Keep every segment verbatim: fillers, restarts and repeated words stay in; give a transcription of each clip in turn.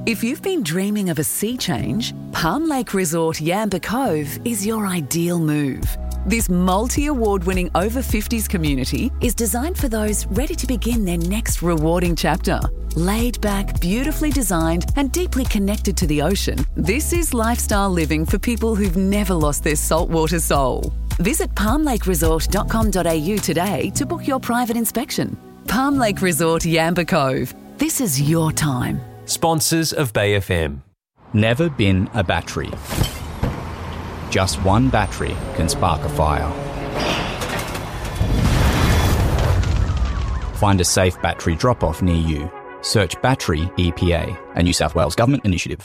If you've been dreaming of a sea change, Palm Lake Resort Yamba Cove is your ideal move. This multi-award-winning over fifties community is designed for those ready to begin their next rewarding chapter. Laid back, beautifully designed and deeply connected to the ocean, this is lifestyle living for people who've never lost their saltwater soul. Visit palm lake resort dot com dot a u today to book your private inspection. Palm Lake Resort Yamba Cove. This is your time. Sponsors of Bay F M. Never been a battery. Just one battery can spark a fire. Find a safe battery drop-off near you. Search Battery E P A, a New South Wales Government initiative.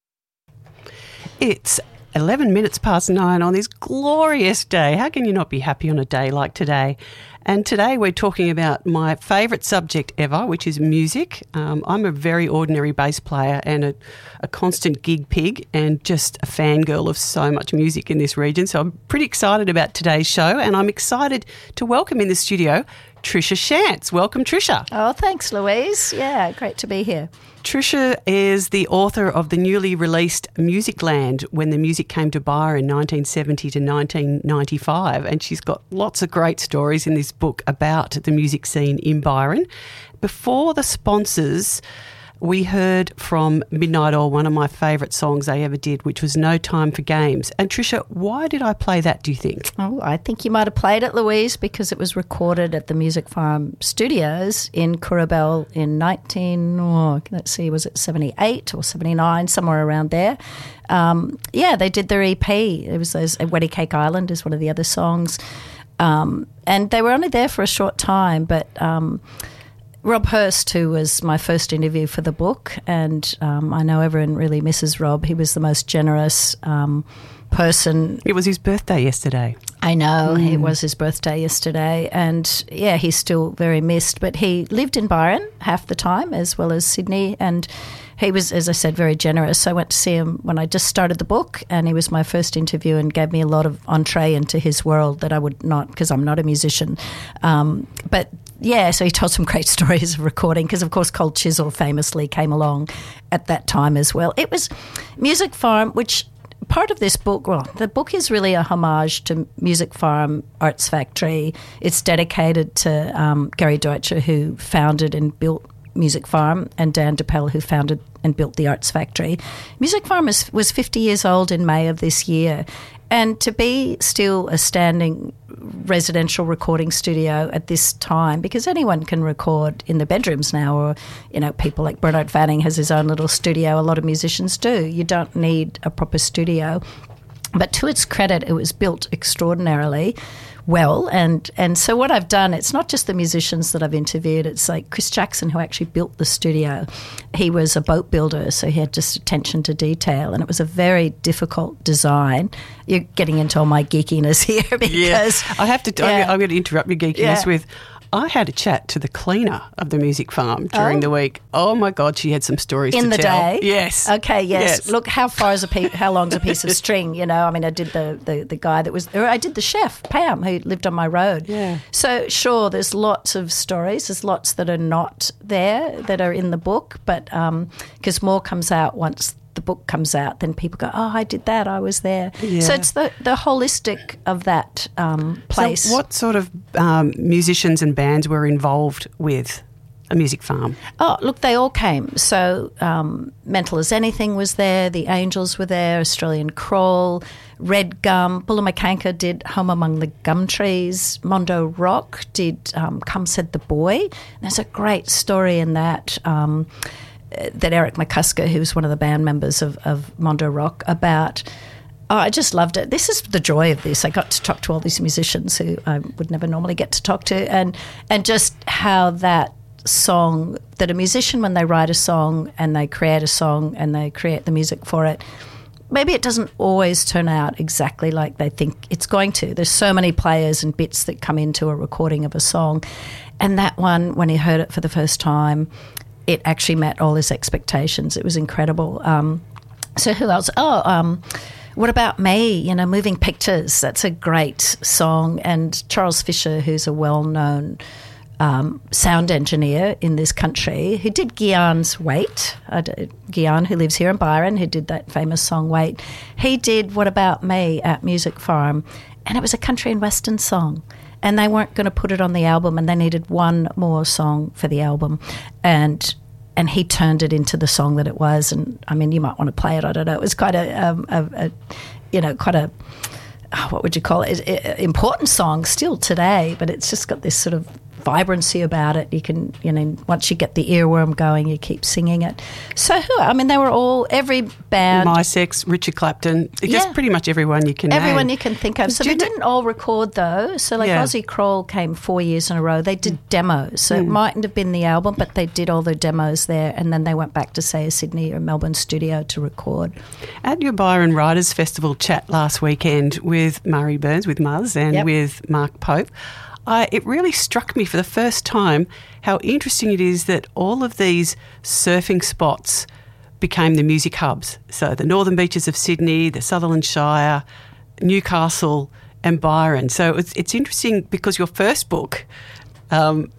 It's eleven minutes past nine on this glorious day. How can you not be happy on a day like today? And today we're talking about my favourite subject ever, which is music. Um, I'm a very ordinary bass player and a, a constant gig pig and just a fangirl of so much music in this region. So I'm pretty excited about today's show, and I'm excited to welcome in the studio Trisha Shantz. Welcome, Trisha. Oh, thanks, Louise. Yeah, great to be here. Trisha is the author of the newly released Musicland, When the Music Came to Byron, nineteen seventy to nineteen ninety-five, and she's got lots of great stories in this book about the music scene in Byron. Before the sponsors, we heard from Midnight Oil, one of my favourite songs they ever did, which was No Time for Games. And Trisha, why did I play that, do you think? Oh, I think you might have played it, Louise, because it was recorded at the Music Farm Studios in Currabell in nineteen, oh, let's see, was it seventy-eight or seventy-nine, somewhere around there. Um, yeah, they did their E P. It was those, Wedding Cake Island is one of the other songs. Um, and they were only there for a short time, but... Um, Rob Hurst, who was my first interview for the book, and um, I know everyone really misses Rob. He was the most generous um, person. It was his birthday yesterday. I know, Mm. it was his birthday yesterday, and yeah, he's still very missed. But he lived in Byron half the time, as well as Sydney, and he was, as I said, very generous. So I went to see him when I just started the book, and he was my first interview and gave me a lot of entree into his world that I would not, because I'm not a musician. Um, but yeah, so he told some great stories of recording, because of course Cold Chisel famously came along at that time as well. It was Music Farm, which part of this book, well, the book is really a homage to Music Farm Arts Factory. It's dedicated to um, Gary Deutscher, who founded and built Music Farm, and Dan DePel, who founded and built the Arts Factory. Music Farm is, was fifty years old in May of this year, and to be still a standing residential recording studio at this time, because anyone can record in the bedrooms now, or, you know, people like Bernard Fanning has his own little studio. A lot of musicians do. You don't need a proper studio. But to its credit, it was built extraordinarily well. And, and so what I've done, it's not just the musicians that I've interviewed. It's like Chris Jackson, who actually built the studio. He was a boat builder, so he had just attention to detail. And it was a very difficult design. You're getting into all my geekiness here because... Yeah. I have to, yeah. I'm going to interrupt your geekiness Yeah. with... I had a chat to the cleaner of the Music Farm during Oh. the week. Oh my God, she had some stories In to the tell. day? Yes. Okay, yes. Yes. Look, how far is a piece, how long's a piece of string, you know? I mean, I did the, the, the guy that was, or I did the chef, Pam, who lived on my road. Yeah. So, sure, there's lots of stories. There's lots that are not there that are in the book, but because um, more comes out once the book comes out, then people go, oh, I did that, I was there. Yeah. So it's the, the holistic of that um, place. So what sort of um, musicians and bands were involved with a Music Farm? Oh, look, they all came. So um, Mental as Anything was there, the Angels were there, Australian Crawl, Red Gum, Bullamakanka did Home Among the Gum Trees, Mondo Rock did um, Come Said the Boy. There's a great story in that. Um, that Eric McCusker, who was one of the band members of, of Mondo Rock, about... Oh, I just loved it. This is the joy of this. I got to talk to all these musicians who I would never normally get to talk to, and and just how that song, that a musician, when they write a song and they create a song and they create the music for it, maybe it doesn't always turn out exactly like they think it's going to. There's so many players and bits that come into a recording of a song, and that one, when he heard it for the first time, it actually met all his expectations. It was incredible. Um, so who else? Oh, um, What About Me? You know, Moving Pictures. That's a great song. And Charles Fisher, who's a well-known um, sound engineer in this country who did Guyon's Wait. Uh, Guyon, who lives here in Byron, who did that famous song Wait. He did What About Me at Music Forum, and it was a country and western song. And they weren't going to put it on the album, and they needed one more song for the album. And and he turned it into the song that it was. And, I mean, you might want to play it. I don't know. It was quite a, um, a, a you know, quite a, oh, what would you call it, it, it, important song still today. But it's just got this sort of vibrancy about it. You can, you know, once you get the earworm going, you keep singing it. So, who? I mean, they were all, every band. My Sex, Richard Clapton, Yeah. just pretty much everyone you can Everyone name. you can think of. So Do they you know- didn't all record though. So like Yeah. Ozzy Kroll came four years in a row. They did demos. So it mightn't have been the album, but they did all the demos there, and then they went back to, say, a Sydney or Melbourne studio to record. At your Byron Writers Festival chat last weekend with Murray Burns, with Muzz, and Yep. with Mark Pope, I, it really struck me for the first time how interesting it is that all of these surfing spots became the music hubs. So the northern beaches of Sydney, the Sutherland Shire, Newcastle and Byron. So it's, it's interesting because your first book, um,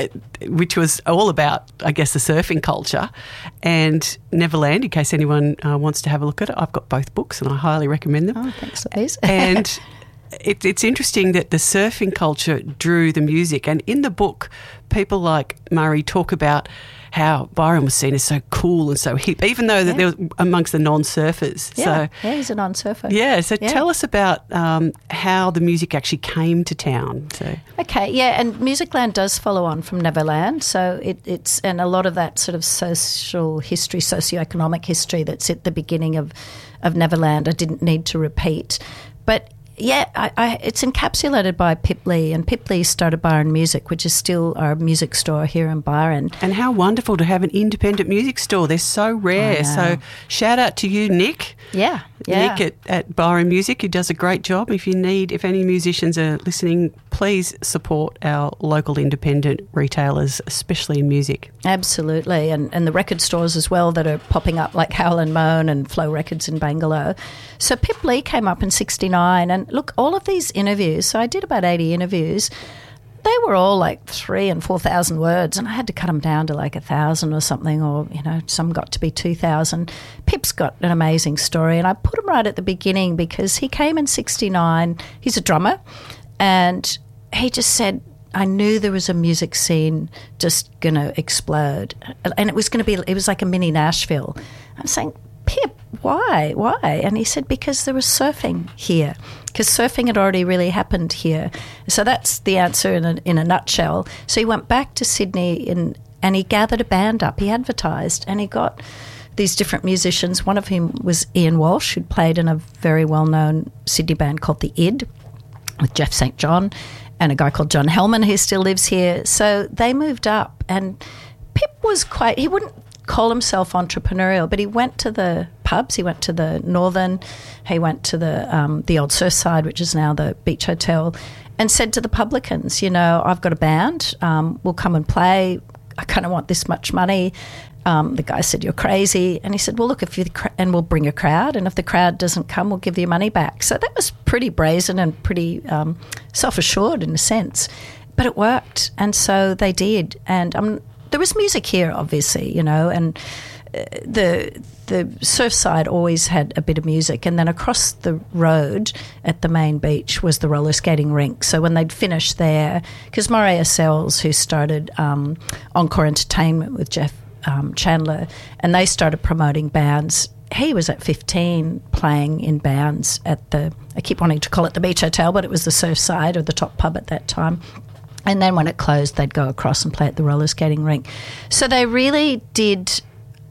which was all about, I guess, the surfing culture, and Neverland, in case anyone uh, wants to have a look at it. I've got both books and I highly recommend them. Oh, thanks, Louise. And it, it's interesting that the surfing culture drew the music. And in the book, people like Murray talk about how Byron was seen as so cool and so hip, even though that Yeah. they were amongst the non-surfers. yeah, So, yeah, he's a non-surfer. yeah, so Yeah. tell us about um, how the music actually came to town. So, Okay, yeah, and Musicland does follow on from Neverland, so it, it's and a lot of that sort of social history, socioeconomic history that's at the beginning of, of Neverland, I didn't need to repeat, but. Yeah, I, I, it's encapsulated by Pip Lee, and Pip Lee started Byron Music, which is still our music store here in Byron. and how wonderful to have an independent music store. They're so rare. I So know. shout out to you, Nick. Yeah, yeah. Nick at, at Byron Music, who does a great job. If you need, if any musicians are listening, please support our local independent retailers, especially in music. Absolutely, and and the record stores as well that are popping up, like Howl and Moan and Flow Records in Bangalore. So Pip Lee came up in sixty-nine, and look, all of these interviews, so I did about eighty interviews, they were all like three and four thousand words, and I had to cut them down to like a thousand or something, or, you know, some got to be two thousand. Pip's got an amazing story, and I put him right at the beginning because he came in sixty-nine, he's a drummer, and he just said, I knew there was a music scene just going to explode. And it was going to be, it was like a mini Nashville. I'm saying, Pip, why? Why? And he said, because there was surfing here. Because surfing had already really happened here. So that's the answer in a, in a nutshell. So he went back to Sydney in, and he gathered a band up. He advertised and he got these different musicians. One of whom was Ian Walsh, who'd played in a very well-known Sydney band called the Id with Jeff Saint John, and a guy called John Hellman who still lives here. So they moved up, and Pip was quite, he wouldn't call himself entrepreneurial, but he went to the pubs, he went to the Northern, he went to the um, the old Surfside, which is now the Beach Hotel, and said to the publicans, you know, I've got a band, um, we'll come and play, I kind of want this much money. Um, the guy said, you're crazy. And he said, well, look, if you and we'll bring a crowd, and if the crowd doesn't come, we'll give you money back. So that was pretty brazen and pretty um, self-assured in a sense. But it worked, and so they did. And um, there was music here, obviously, you know, and uh, the the Surfside always had a bit of music. And then across the road at the main beach was the roller skating rink. So when they'd finished there, because Morea Sells, who started um, Encore Entertainment with Jeff Um, Chandler, and they started promoting bands. He was at fifteen playing in bands at the, I keep wanting to call it the Beach Hotel, but it was the Surfside, or the top pub at that time. And then when it closed, they'd go across and play at the roller skating rink. So they really did,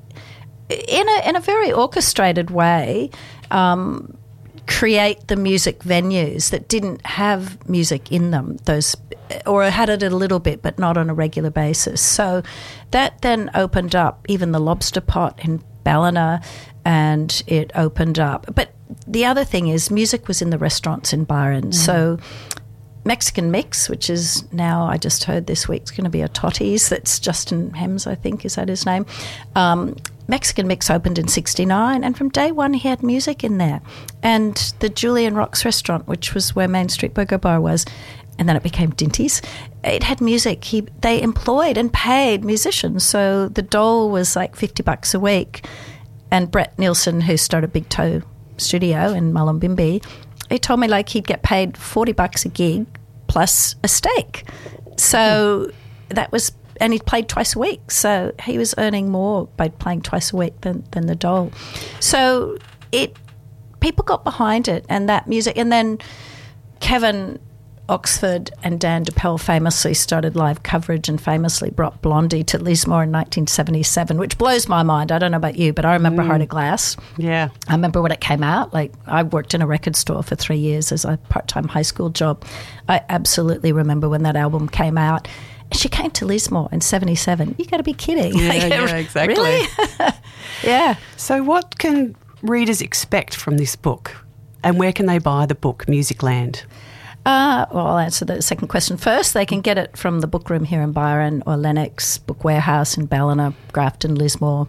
in a in a very orchestrated way, um, create the music venues that didn't have music in them, those, or had it a little bit but not on a regular basis. So that then opened up even the Lobster Pot in Ballina, and it opened up. But the other thing is music was in the restaurants in Byron. Mm. So Mexican Mix, which is now, I just heard this week, it's going to be a Totties. That's Justin Hems, I think, is that his name? Um, Mexican Mix opened in sixty-nine, and from day one he had music in there. And the Julian Rocks restaurant, which was where Main Street Burger Bar was, and then it became Dinty's, it had music. He They employed and paid musicians. So the dole was like fifty bucks a week. And Brett Nielsen, who started Big Toe Studio in Mullumbimby, he told me like he'd get paid forty bucks a gig plus a steak. So that was, and he played twice a week. So he was earning more by playing twice a week than, than the dole. So it, people got behind it and that music. And then Kevin Oxford and Dan DePel famously started live coverage and famously brought Blondie to Lismore in nineteen seventy-seven, which blows my mind. I don't know about you, but I remember mm. Heart of Glass. Yeah. I remember when it came out. Like, I worked in a record store for three years as a part-time high school job. I absolutely remember when that album came out. She came to Lismore in seventy-seven. You got to be kidding. Yeah, like, yeah, exactly. Really? Yeah. So what can readers expect from this book? And where can they buy the book, Musicland? Uh, well, I'll answer the second question first. They can get it from the Book Room here in Byron or Lennox, Book Warehouse in Ballina, Grafton, Lismore,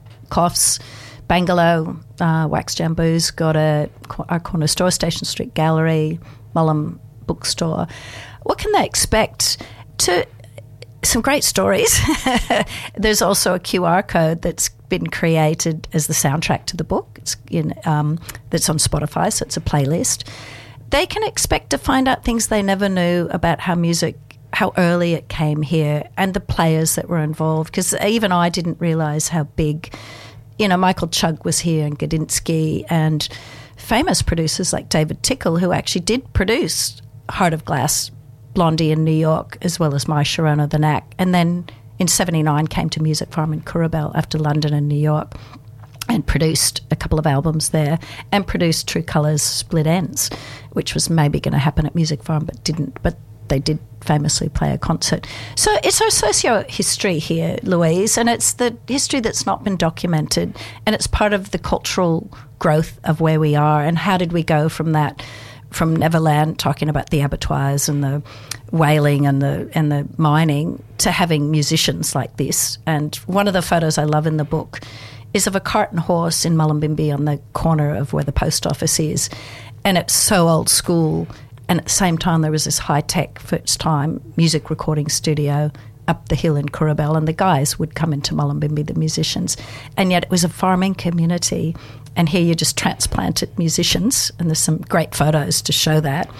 Coffs, Bangalow, uh, Wax Jamboo's got a, our corner store, Station Street Gallery, Mullum Bookstore. What can they expect? To some great stories. There's also a Q R code that's been created as the soundtrack to the book. It's in, um, that's on Spotify, so it's a playlist. They can expect to find out things they never knew about how music, how early it came here and the players that were involved. Because even I didn't realise how big, you know, Michael Chugg was here and Gadinsky and famous producers like David Tickle, who actually did produce Heart of Glass, Blondie in New York, as well as My Sharona the Knack. And then in seventy-nine came to Music Farm in Currabell after London and New York, and produced a couple of albums there and produced True Colours Split Ends, which was maybe going to happen at Music Farm but didn't, but they did famously play a concert. So it's our socio-history here, Louise, and it's the history that's not been documented, and it's part of the cultural growth of where we are and how did we go from that, from Neverland, talking about the abattoirs and the whaling and the and the mining, to having musicians like this. And one of the photos I love in the book is of a cart and horse in Mullumbimby on the corner of where the post office is. And it's so old school. And at the same time, there was this high-tech, first-time music recording studio up the hill in Currabell, and the guys would come into Mullumbimby, the musicians. And yet it was a farming community. And here you just transplanted musicians, and there's some great photos to show that,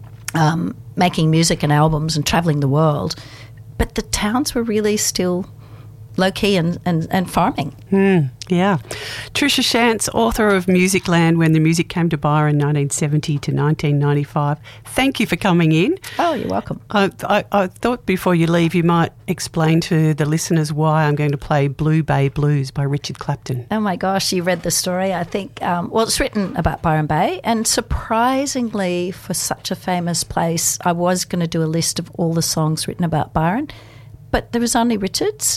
um, making music and albums and travelling the world. But the towns were really still low-key and, and, and farming. Mm, yeah. Tricia Shantz, author of Musicland, When the Music Came to Byron, nineteen seventy to nineteen ninety-five. Thank you for coming in. Oh, you're welcome. I, I, I thought before you leave you might explain to the listeners why I'm going to play Blue Bay Blues by Richard Clapton. Oh, my gosh, you read the story, I think. Um, well, it's written about Byron Bay, and surprisingly, for such a famous place, I was going to do a list of all the songs written about Byron, but there was only Richard's.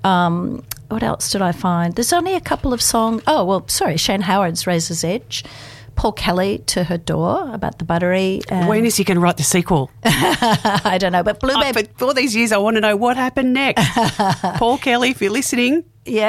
Um, what else did I find? There's only a couple of songs. Oh, well, sorry, Shane Howard's Razor's Edge, Paul Kelly, To Her Door, about the buttery. And when is he going to write the sequel? I don't know, but Blue Bay... Oh, for all these years, I want to know what happened next. Paul Kelly, if you're listening,